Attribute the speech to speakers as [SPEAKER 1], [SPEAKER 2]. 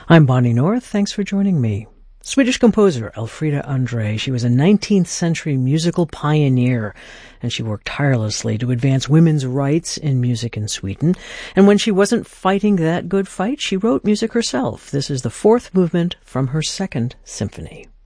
[SPEAKER 1] I'm Bonnie North. Thanks for joining me. Swedish composer Elfrida André. She was a 19th century musical pioneer, and she worked tirelessly to advance women's rights in music in Sweden. And when she wasn't fighting that good fight, she wrote music herself. This is the fourth movement from her second symphony.